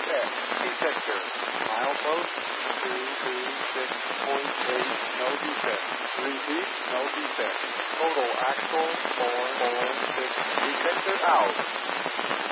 defect. Detector. Milepost 226.8, no defect. Repeat, no defect. Total axle 446. Detector out.